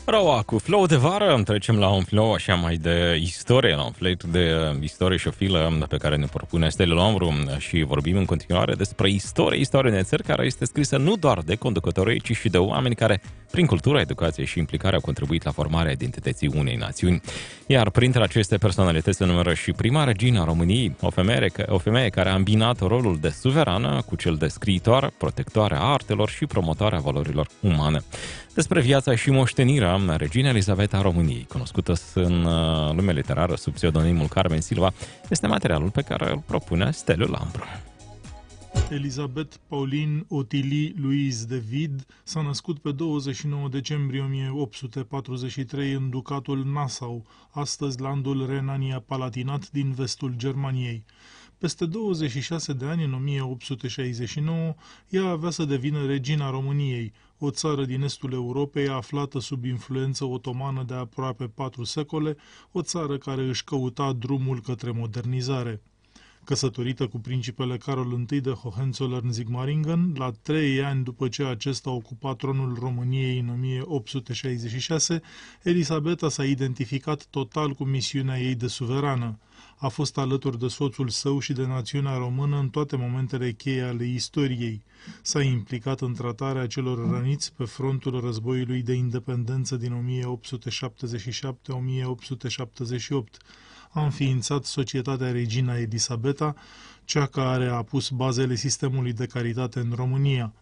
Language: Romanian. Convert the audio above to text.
Roa, cu flow de vară trecem la un flow așa mai de istorie, la un flow de istorie și o filă pe care ne propune Stele Lombru și vorbim în continuare despre istorie unei țări care este scrisă nu doar de conducătorii, ci și de oameni care, prin cultura, educație și implicare, au contribuit la formarea identității unei națiuni. Iar printre aceste personalități se numără și prima regină a României, o femeie care a îmbinat rolul de suverană cu cel de scriitoare, protectoare a artelor și promotoare a valorilor umane. Despre viața și moștenirea reginei Elisabeta a României, cunoscută în lumea literară sub pseudonimul Carmen Silva, este materialul pe care îl propune Steliu Lambru. Elisabeth Pauline Ottilie Louise de Wied s-a născut pe 29 decembrie 1843 în ducatul Nassau, astăzi landul Renania-Palatinat din vestul Germaniei. Peste 26 de ani, în 1869, ea avea să devină regina României, o țară din estul Europei aflată sub influență otomană de aproape 4 secole, o țară care își căuta drumul către modernizare. Căsătorită cu principele Carol I de Hohenzollern-Sigmaringen, la 3 ani după ce acesta ocupa tronul României în 1866, Elisabeta s-a identificat total cu misiunea ei de suverană. A fost alături de soțul său și de națiunea română în toate momentele cheie ale istoriei. S-a implicat în tratarea celor răniți pe frontul războiului de independență din 1877-1878. A înființat Societatea Regina Elisabeta, cea care a pus bazele sistemului de caritate în România.